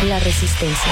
La Resistencia.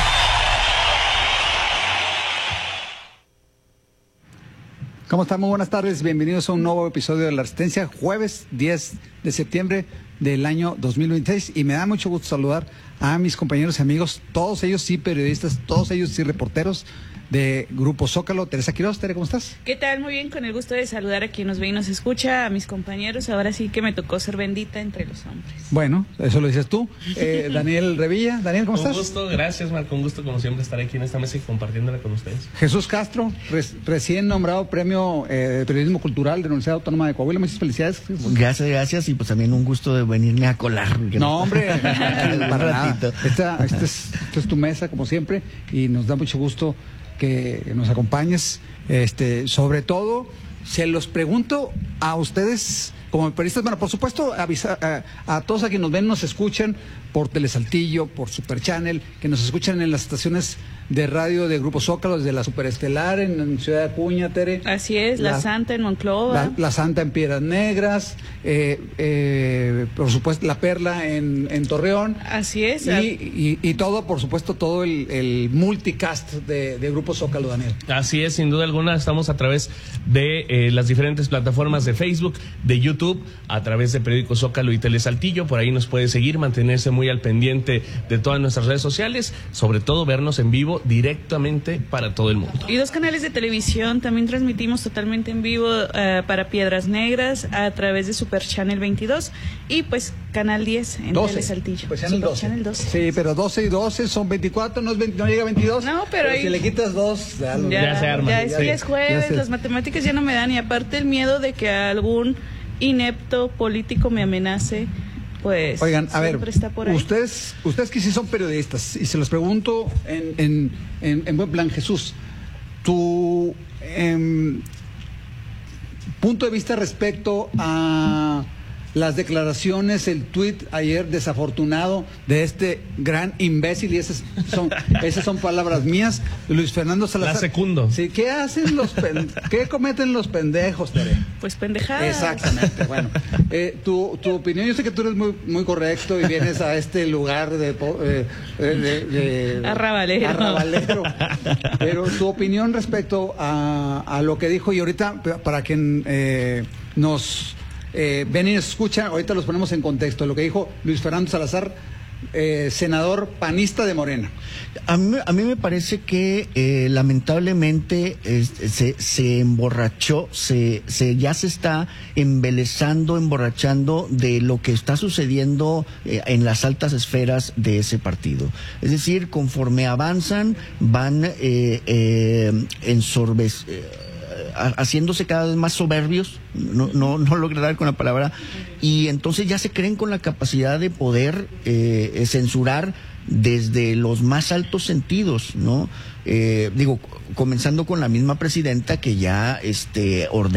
¿Cómo están? Muy buenas tardes, bienvenidos a un nuevo episodio de La Resistencia, jueves 10 de septiembre del año 2026, y me da mucho gusto saludar a mis compañeros y amigos, todos ellos sí periodistas, todos ellos sí reporteros de Grupo Zócalo. Teresa Quiroz, Tere, ¿cómo estás? ¿Qué tal? Muy bien, con el gusto de saludar a quien nos ve y nos escucha, a mis compañeros. Ahora sí que me tocó ser bendita entre los hombres. Bueno, eso lo dices tú. Daniel Revilla. Daniel, ¿cómo estás? Con gusto, gracias, Marco. Un gusto, como siempre, estar aquí en esta mesa y compartiéndola con ustedes. Jesús Castro, recién nombrado Premio Periodismo Cultural de la Universidad Autónoma de Coahuila. Muchas felicidades. Gracias, y pues también un gusto de venirme a colar. No, hombre, un ratito. Esta es tu mesa, como siempre, y nos da mucho gusto que nos acompañes. Sobre todo, se los pregunto a ustedes como periodistas, bueno, por supuesto, a todos a quienes nos ven, nos escuchan por Telesaltillo, por Super Channel, que nos escuchan en las estaciones de radio de Grupo Zócalo, desde la Superestelar en Ciudad de Acuña, Tere. Así es, la Santa en Monclova. La Santa en Piedras Negras, por supuesto, La Perla en Torreón. Así es. Y todo, por supuesto, todo el multicast de Grupo Zócalo, Daniel. Así es, sin duda alguna, estamos a través de las diferentes plataformas de Facebook, de YouTube, a través de Periódico Zócalo y Telesaltillo. Por ahí nos puede seguir, mantenerse muy al pendiente de todas nuestras redes sociales, sobre todo vernos en vivo directamente para todo el mundo. Y 2 canales de televisión, también transmitimos totalmente en vivo para Piedras Negras a través de Super Channel 22 y pues Canal 10 en Telesaltillo. Pues Channel 12. Channel 12. Sí, pero 12 y 12 son 24, no llega a 22. No, pero ahí, si le quitas 2, ya se arma. Ya es jueves, las matemáticas ya no me dan, y aparte el miedo de que algún inepto político me amenace, pues. Oigan, a ver, está por ahí. ustedes que sí son periodistas, y se los pregunto en buen plan, Jesús, tu punto de vista respecto a las declaraciones, el tuit ayer desafortunado de este gran imbécil, y esas son palabras mías, Luis Fernando Salazar. La secundo. Sí, ¿qué hacen qué cometen los pendejos, Tere? Pues pendejadas. Exactamente. Bueno, tu opinión, yo sé que tú eres muy, muy correcto y vienes a este lugar de arrabalero, pero tu opinión respecto a lo que dijo, y ahorita para quien nos ven y nos escuchan, ahorita los ponemos en contexto, lo que dijo Luis Fernando Salazar, senador panista de Morena. A mí me parece que lamentablemente se emborrachó, ya se está emborrachando de lo que está sucediendo en las altas esferas de ese partido. Es decir, conforme avanzan, van haciéndose cada vez más soberbios, no logro dar con la palabra, y entonces ya se creen con la capacidad de poder censurar desde los más altos sentidos, ¿no? Comenzando con la misma presidenta que ya ordena